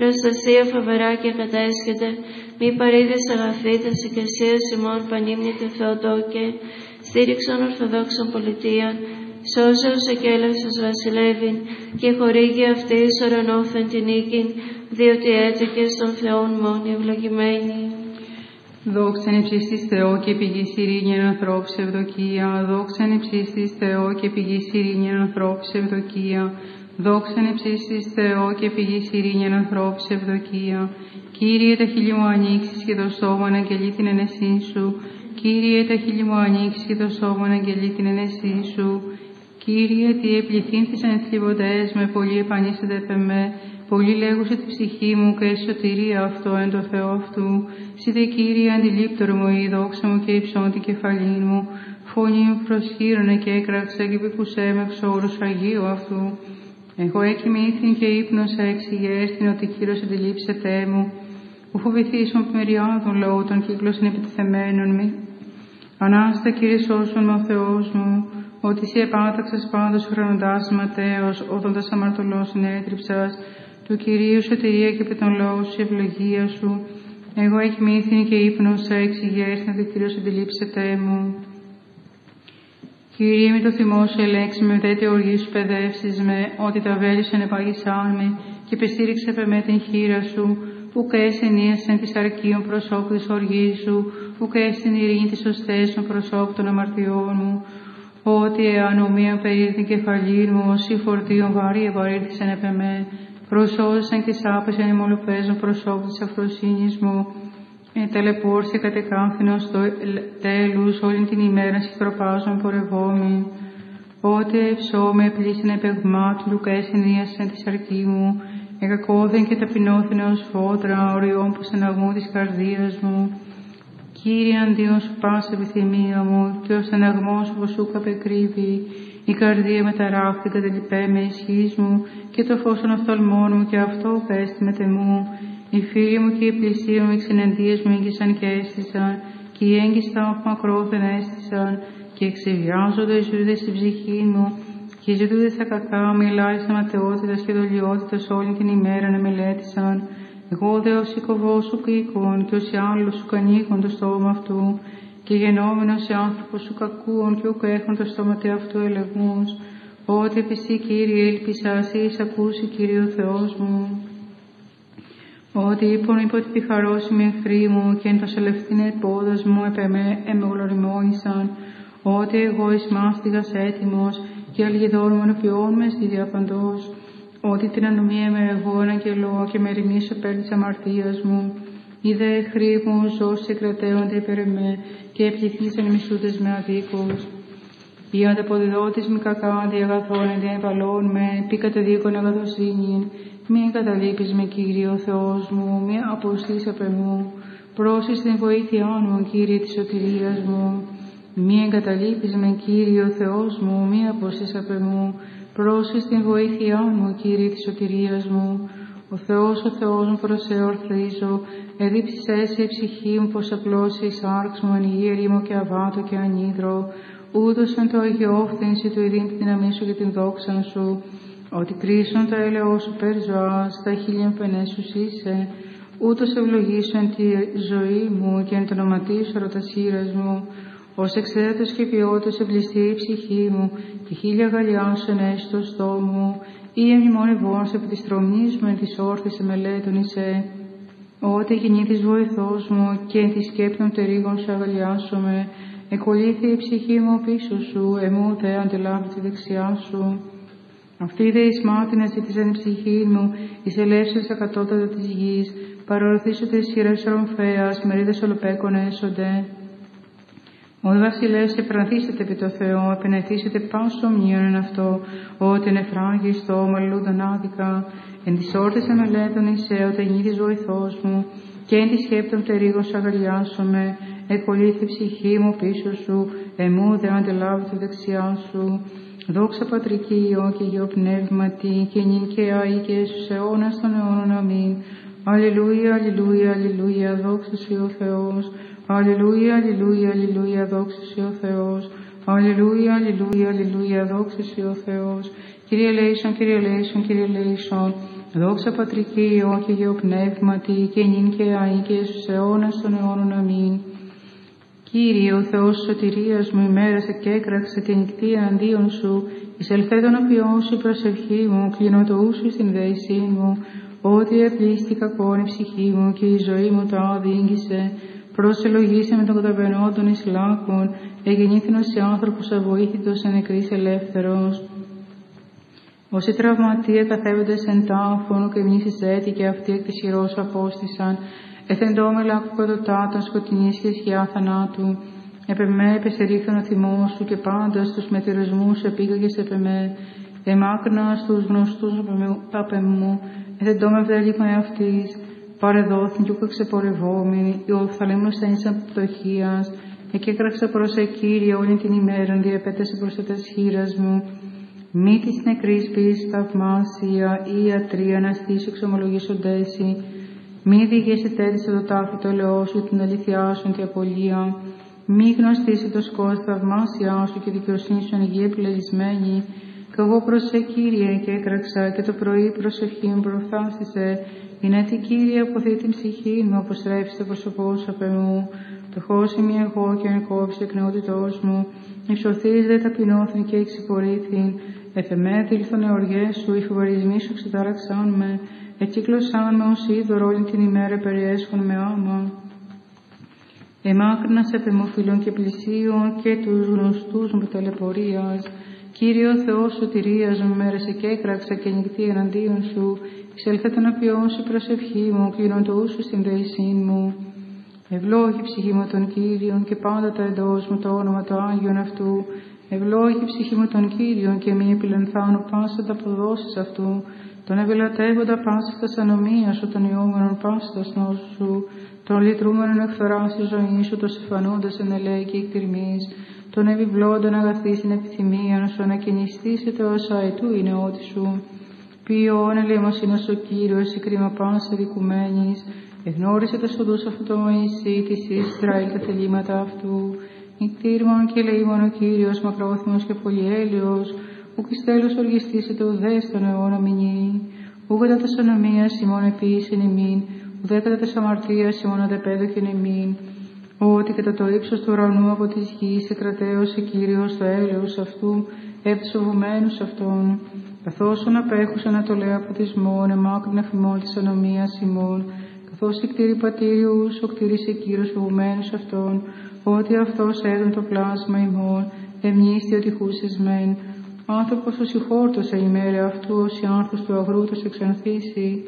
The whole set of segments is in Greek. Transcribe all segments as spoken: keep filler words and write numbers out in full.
προστασία φοβερά και κατέσχεται, μη παρήδες αγαθήτας, εικασίας ημών πανύμνη του Θεοτόκε, στήριξον ορθοδόξων πολιτείαν, σώσεως εκέλευσος βασιλεύειν, και χορήγει αυτής ορανόφεν την νίκην, διότι έτεκε στον Θεόν μόνη ευλογημένη. Δόξαν υψίστης Θεό και πηγής ειρήνη ανθρώπους ευδοκία. Δόξαν υψίστης Θεό και πηγής ειρήνη ανθρώπους ευδοκία. Δόξαν υψίστης Θεό και πηγής ειρήνη ανθρώπους ευδοκία. Κύριε, τα χείλη μου ανοίξεις και το στόμα να αγγελεί την ενεσή σου. Κύριε, τα χείλη μου ανοίξεις και το στόμα να αγγελεί την ενεσή σου. Κύριε, τι επληθύνθησαν οι θλιβωτές με, πολύ επανήσατε φεμέ. Πολύ λέγουσε τη ψυχή μου και σωτηρία αυτό εν το Θεό αυτού. Σιδε Κύριε αντιλήπτορ μου η δόξα μου και υψών την κεφαλή μου. Φωνή μου προσχύρωνε και έκραξα και πικουσέ με ξόρους Αγίου αυτού. Εγώ έκοιμήθην και ύπνοσα εξηγέστην ότι Κύριος αντιλήψετε μου. Ου φοβηθήσουν μεριάδων λαού των κύκλωσιν επιτεθεμένων μη. Ανάστα Κύριε σώσον με ο Θεός μου, ότι σε επάταξας πάντως χρονοτάς ματέως, όδοντας αμαρτωλός συνέτριψας, του Κυρίου σωτηρία και επί των λόγων σου ευλογία σου. Εγώ εκοιμήθην και ύπνοσα εξηγέστην ότι Κύριος αντιλήψετε μου. Κύριε, με το θυμό σου ελέξει με τέτοια οργή σου παιδεύσεις με, ότι τα βέλη σου ενεπάγησάν με, και επεστήριξε με την χείρα σου, ουκ έσεν ίασεν της αρκείων προσώπου της οργής σου, ουκ έσεν ειρήνη της οστέσεων προσώπου των αμαρτιών μου, ότι εάν ομοίαν περίρθην κεφαλήν μου, όσοι φορτίων βαρύ ευαρύνθησαν επ' εμέ, προσώζεσαν και σάπεσαν οι μολοπέζων προσώπου της αφροσύνης μου, ε, τελεπόρσε κατεκάνθηνος στο τέλους όλη την ημέρα συγχροπάζων πορευόμοι, ότι ευσώμε πλήσιν επεγμάτου λουκέσιν ίασεν της αρκή μου, εκακώδεν και ταπεινώθην ως φώτρα οριών που στεναγμού της καρδίας μου. Κύριε, αντίον σου πάσα επιθυμία μου, και ο στεναγμός που σου καπεκρύβει, η καρδία μεταράχθη κατελειπέ με ισχύς μου, και το φως των οφθαλμών μου και αυτό πέστη με τεμού. Οι φίλοι μου και οι πλησίοι μου, οι ξενεντίες μου έγκυσαν και έστησαν, και οι έγκυστα από μακρόθεν έστησαν, και εξεβιάζονται οι ζούδες στην ψυχή μου, και οι ζητούντες τα κακά μου, οι λάεις αματαιότητας και δολιότητας όλη την ημέρα να μελέτησαν. Εγώ δε ως οικοβός σου κρίκων, και ως άλλος σου κανήκον το στόμα αυτού, και γενόμενος σε άνθρωπος σου κακούων, και ουκ έχουν το στόμα τε αυτού ελεγμούς. Ότι επιστή Κύριε έλπισα, εις ακούσει Κύριε ο Θεός μου. Ότι είπον υπό την πιχαρώσιμη εχθρή μου, και εν το σελευθύν επόδας μου επ' εμέ εμεγλωριμόνησαν. Ότι εγώ εις μάστιγας έτοιμος, και αλγεδόν μονοποιών με στη διαπαντός. Ότι την ανομία με εγώ αναγγελώ και με ρημίσω πέρ της αμαρτίας μου. Οι δε εχθροί μου ζώσει κρατέονται υπέρ εμέ, και επληθήσαν οι μισούτες με αδίκως. Οι ανταποδιδότης μη κακά διαγαθών ενδιαπαλών με, πή κατεδίκον αγαθοσύνην. Μη εγκαταλείπεις με, Κύριε ο Θεός μου, μη αποστείς απ' εμού. Πρόσεις την βοήθειά μου, Κύριε της σωτηρίας μου. Μη εγκαταλείπεις με, Κύριε ο Θεός μου, μη αποστείς απ' εμού. Πρόσεις την βοήθειά μου, Κύριε της σωτηρίας μου. Ο Θεός, ο Θεός μου, προς σε ορθρίζω, εδίψησέ σε η ψυχή μου, πως απλώσει η σάρξ μου, εν γη ερήμο και αβάτο και ανίδρο, ούτως εν το αγιόφθενση του ειδήν τη δύναμή σου και την δόξα σου, ότι κρίσον τα έλεό σου περ ζωάς, τα χίλια πενές σου είσαι, ούτως ευλογήσω εν τη ζωή μου και εν το ονοματί σου ρωτασίρας μου, ως εξαίρετος και ποιότητος εμπληστεί η ψυχή μου, τη χίλια γαλιά σου ενέσει το στόμα μου, ή εμνημονευόν επί της τρομής μου εν της όρθης εμελέτων εισέ, ότι γεννήθης βοηθός μου και εν τη σκέπτων τερίγων σου αγαλιάσομαι, εκολύθη η ψυχή μου πίσω σου, εμού δε αντιλάβει τη δεξιά σου. Αυτή δε εις μάτιν ζήτησαν η ψυχή μου, εις ελεύσεως τα κατώτατα της γης, παρορθήσονται εις χειρές ορομφέας, μερίδες ολοπέκων έσονται. Ο βασιλεύς επρανθήσετε επί το Θεό, επενεθήσετε πάσο μνήον εν αυτό, ότι ενεφράγει στο μαλλούδον άδικα, εν της όρτης εμελέτων εισέ, ότι νύχης βοηθός μου, και εν της σκέπτων τερίγων σου αγαλιάσομαι, εκολύθη η ψυχή μου πίσω σου, εμού δε αντιλάβει τη δεξιά σου. Δόξα Πατρική Υιό και Υιό Πνεύματι, και νυν και αεί και Ιησούς αιώνας των αιώνων. Αμήν. Αλληλούια, αλληλούια, αλληλούια, δόξα Σου ο Θεός. Αλληλούια, αλληλούια, αλληλούια, δόξα Σου ο Θεός. Αλληλούια, αλληλούια, αλληλούια, δόξα Σου ο Θεός. Κύριε ελέησον, Κύριε ελέησον, Κύριε ελέησον. Δόξα Πατρική, Υιό και Αγίο Πνεύματι, και νυν και αεί και στους αιώνας των αιώνων. Αμήν. Κύριε, ο Θεός σωτηρίας μου, ημέρασε και έκραξε και νυχτή εναντίον σου, εισελθέ τον απειών σου η προσευχή μου, κλείνω το ου σου στην δέησή μου, ότι επλήστη κακόν η ψυχή μου και η ζωή μου τα οδήγησε. Προσελογήσε με τον καταπενόντων εις λάκων, εγεννήθηνος σε άνθρωπος αβοήθητος εν νεκρής ελεύθερος. Όσοι τραυματίε καθέβεντες εν τάφων και μνήσεις έτη και αυτοί εκ της χειρός απόστησαν, εθεντόμελα ακουκοδοτάτων σκοτεινής και σκιά θανάτου. Επεμέ επεσερίχθον ο θυμός σου και πάντα στους μετηρισμούς επήγαγες επεμέ. Εμάκρυνα στους γνωστούς απεμού, εθεντόμε βδέλικον εαυτής. Παρεδόθην κι ούκο ξεπορευόμενη, η οφθαλήμος ένισαν πτωχίας, εκέκραξα προς εκείρια όλη την ημέραν, διεπέτασε προς τας χείρας μου. Μη της νεκρής πεις θαυμάσια, ή ιατρία να στήσω εξομολογήσοντέσι. Μη διηγήσει τέτοισε το τάφο το ελαιό σου, την αληθειά σου, την απολία. Μη γνωστήσει το σκός θαυμάσια σου και δικαιοσύνη σου ανοιγεί επιλεγισμένη. Κι εγώ προς εκείρια και έκραξα και το πρωί προσευχή μου προφθάστησε. Είναι τι Κύριε αποθεί την ψυχή μου, αποστρέψει το πρόσωπό σου απ' εμού. Πτωχός είμαι εγώ και ανεκόψει εκ νεότητός μου. Υψωθείς δε ταπεινώθην και εξυπορήθην. Εφεμέ δήλθον εωριές σου, οι φοβαρισμοί σου ξετάραξαν με. Εκύκλωσαν με ως είδωρο όλη την ημέρα περιέσχον με άμα. Εμάκρυνα σε πεμοφιλών και πλησίων και τους γνωστούς μου ταλαιπωρίας. Κύριε ο Θεός σωτηρίας μου, μέρεσε και έκραξα και νυχτή εναντίον σου. Εξελθέ τον απειών σου προσευχή μου, κλείνω το ου σου στην δέησή μου. Ευλόγη ψυχή μου τον Κύριον και πάντα τα εντός μου το όνομα το Άγιον αυτού. Ευλόγη ψυχή μου τον Κύριον και μη επιλενθάνω πάσα τα αποδόσεις αυτού. Τον ευελατεύοντα πάσα τα ανομία σου, τον ιόμενον πάσα τα νόσου σου. Τον λυτρούμενον εκφράσει ζωή σου, το συμφανώντας εν ελέη και εκτιρμής. Τον επιβλώντον αγαθή στην επιθυμία σου, να κινηστήσει το όσα ετού είναι ό,τι σου. Ποιόν ελεημοσύνος ο Κύριος, η κρίμα πάσα δικουμένης. Εγνώρισε τα σοδούς αυτού το Μωυσή, της Ισραήλ τα θελήματα αυτού. Νικτήρμον και ελεήμον ο Κύριος, μακρόθυμος και πολυέλεος, ουκ εις τέλος οργιστήσεται ουδές στον αιώνα μηνύει. Ου κατά τας ανομίας ημών επίησεν ημίν, ουδέ κατά τας αμαρτίας ημών αντεπέδοχεν ημίν. Ότι κατά το ύψος του ουρανού από της γης εκρατέωσε Κύριος το έλεος αυτού, επ' τους φοβουμένους αυτών. Καθώς ον απέχουσαν ανατολέα από της μόν, εμάκρυν αφημών της ανομίας ημών. Καθώς εκτήρη πατήριους, ο κτήρισε Κύριος φοβουμένους αυτών, ότι αυτός έδων το πλάσμα ημών, εμνίστη ότι χούσες μεν. Άνθρωπος ο συγχώρτος ημέρα αυτού, ως οι άνθρωπος του αγρούτος εξανθήσει.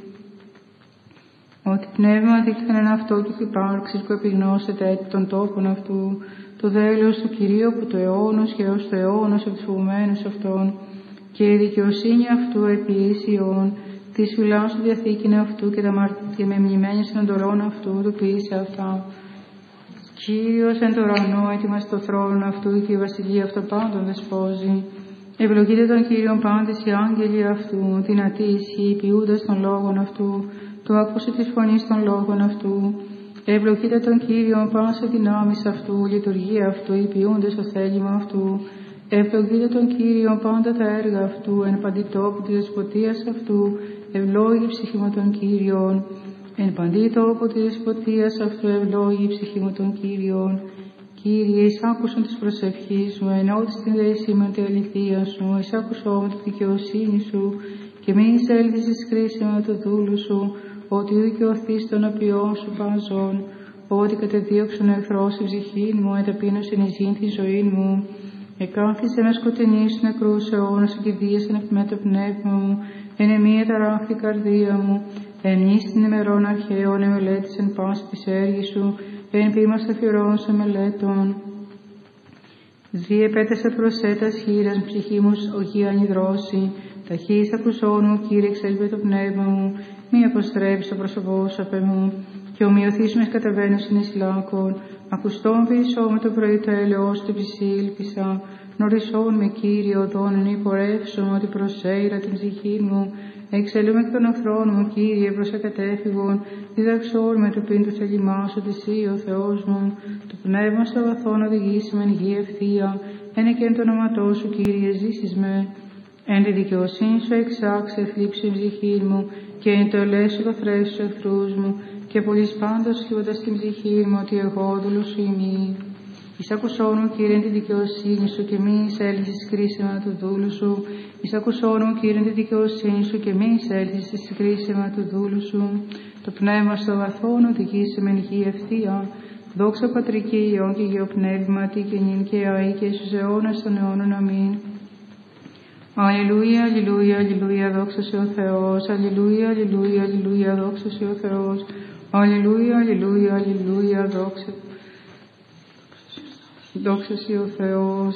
Ότι πνεύμα δείχθεν εν αυτό και υπάρξεις που επιγνώσεται έτη των τόπων αυτού, το δέλεος του Κυρίου από το αιώνος και έως το αιώνος από τους φοβουμένους αυτών, και η δικαιοσύνη αυτού επί ίσιον, της φυλάς του διαθήκην αυτού και τα μαρτύρια με μνημένες των εντολών αυτού του ποιήσε αυτά. Κύριος εν το ουρανό έτοιμας το θρόνο αυτού και η βασιλεία αυτό πάντων δεσπόζει. Ευλογείτε τον Κύριον πάντες οι άγγελοι αυτού, δυνατή ισχύ, ποιούντας των λόγων αυτού, το άκουσε της φωνής των λόγων αυτού. Ευλογείτε τον Κύριον πάσα δυνάμεις αυτού, λειτουργία αυτού, οι ποιούντες το θέλημα αυτού. Ευλογείτε τον Κύριον πάντα τα έργα αυτού, εν παντή τόπου της δεσποτείας αυτού, ευλόγη ψυχή μου τον Κύριον. Εν παντή τόπου της δεσποτείας αυτού, ευλόγη ψυχή μου τον Κύριον. Κύριε, εισάκουσον της προσευχής μου, ενώτης την δέση με την αληθεία σου, εισάκουσον τη δικαιοσύνη σου, και μη εισέλθεις εις κρίση με το δούλου σου, ότι δικαιωθείς των απειών σου παζών, ότι κατεδίωξον εχθρός η ψυχή μου, εταπείνωσεν εις γην τη ζωή μου. Εκάθισε με σκοτεινή στους νεκρούς αιώνας και δίεσεν με το πνεύμα μου, εν εμία ταράχθη καρδία μου, εν εις την ημερών αρχαίων εμελέτησεν πάση της έργης σου, εν ποίημα σταθερών σε μελέτων. Διεπέτασε προσέτας χείρας ψυχή μου ογεία ανιδρώση, ταχύς ακουσών μου, Κύριε, εξέλπε το πνεύμα μου, μη αποστρέψει το πρόσωπό σου απ' εμού, και ομοιωθείς με καταβαίνους εις λάκων. Ακουστόν ποιησώ με το πρωί το έλεος του ψήλπισα, νορισσόν με Κύριε οδόν εν υπορεύσω ότι προσέειρα την ψυχή μου. Εξελούμε εκ των εχθρών μου, Κύριε, προς εκατέφυγον, διδαξόν με το πίν του θελημά σου της Υ, ο Θεός μου. Το πνεύμα στο αγαθόν οδηγήσει με εν γη ευθεία, εν εκέν το όνοματό σου, Κύριε, ζήσεις με. Εν τη δικαιοσύνη σου εξάξε θλίψη ψυχή μου, και εν το ελέσου καθρές τους εχθρούς μου, και πολλής πάντως χειώντας την ψυχή μου, ότι εγώ δούλος σου ημί. Εισακουσόν μου, Κύριε, τη δικαιοσύνη σου, και μη εισέλθεις κρίσιμα του δούλου σου. Εισακουσόν μου, Κύριε, τη δικαιοσύνη σου, και μη εισέλθεις κρίσιμα του δούλου σου. Το πνεύμα στο βαθόν οδηγήσει με γη ευθεία. Δόξα Πατρική, Υιόν και Γεωπνεύματι, και νυν και αεί και στους αιώνας των αιώνων. Αμήν. Αλληλούια, αλληλούια, αλληλούια, δόξα σε ο Θεός. Αλληλούια, αλληλούια, αλληλούια, δόξα σε ο Θεός. Αλληλούια, αλληλούια, αλληλούια, δόξα. Δόξα σε ο Θεός.